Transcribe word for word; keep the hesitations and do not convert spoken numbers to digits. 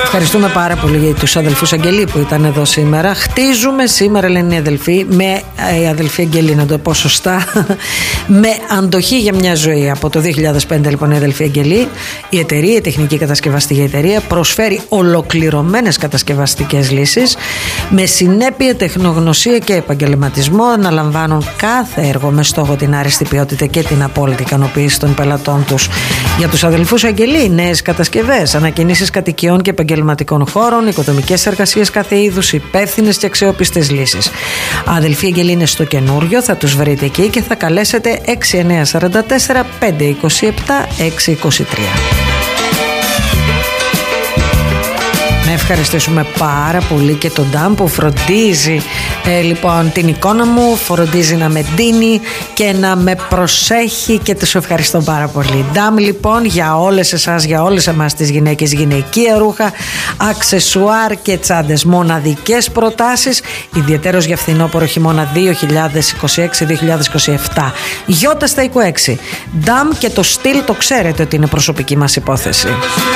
Ευχαριστούμε πάρα πολύ για τους αδελφούς Αγγελή που ήταν εδώ σήμερα. Χτίζουμε σήμερα, λένε οι αδελφοί, με η αδελφή Αγγελή, να το πω σωστά, με αντοχή για μια ζωή. Από το δύο χιλιάδες πέντε λοιπόν η αδελφή Αγγελή, η εταιρεία, η τεχνική κατασκευαστική εταιρεία, προσφέρει ολοκληρωμένες κατασκευαστικές λύσεις με συνέπεια, τεχνογνωσία και επαγγελματισμό. Αναλαμβάνουν κάθε έργο με στόχο την άριστη ποιότητα και την απόλυτη ικανοποίηση των πελατών τους. Για τους αδελφούς Αγγελή, νέες κατασκευές, ανακοινήσεις κατοικιών και επαγγελματικών χώρων, οικοδομικές εργασίες κάθε είδους, υπεύθυνες και αξιόπιστες λύσεις. Αδελφοί Αγγελή είναι στο καινούριο, θα τους βρείτε εκεί και θα καλέσετε έξι εννιά τέσσερα τέσσερα πέντε δύο επτά έξι δύο τρία. Να ευχαριστήσουμε πάρα πολύ και τον Ντάμ που φροντίζει ε, λοιπόν την εικόνα μου, φροντίζει να με ντύνει και να με προσέχει και τους ευχαριστώ πάρα πολύ. Ντάμ λοιπόν για όλες εσάς, για όλες εμάς τις γυναίκες, γυναικεία ρούχα, αξεσουάρ και τσάντες, μοναδικές προτάσεις, ιδιαίτερος για φθινόπωρο χειμώνα δύο χιλιάδες είκοσι έξι δύο χιλιάδες είκοσι επτά. Γιώτα στα είκοσι έξι. Ντάμ και το στυλ το ξέρετε ότι είναι προσωπική μας υπόθεση.